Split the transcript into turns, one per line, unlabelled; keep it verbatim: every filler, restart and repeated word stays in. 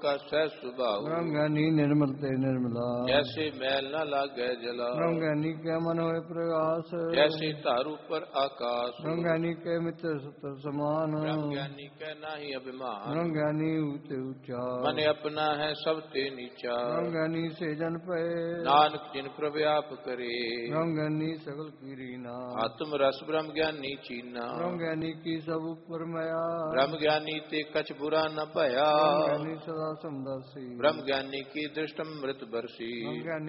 का सह स्वभाव।
ब्रह्म ज्ञानी निर्मल ते निर्मला,
जैसे मैल न लागे जला।
ब्रह्म ज्ञानी के मन होए प्रकाश,
जैसे तारू पर आकाश।
ब्रह्म ज्ञानी के मित्र सत्र समान,
ब्रह्म ज्ञानी के नाही अभिमान।
ब्रह्म ज्ञानी ऊंचे ऊंचा,
मन अपना है सब ते नीचा।
ब्रह्म ज्ञानी से जन पे,
नानक जिन प्रव्याप करे।
ब्रह्म ज्ञानी सकल की रीना,
आत्म रस ब्रह्म ज्ञानी चीना।
ब्रह्म ज्ञानी की सब ऊपर मया,
ब्रह्म ज्ञानी ते कछ बुरा न भया।
ब्रह्म ज्ञानी सदा समदर्शी,
ब्रह्म ज्ञानी की दृष्टि मृत बरसी।
ब्रह्म ज्ञानी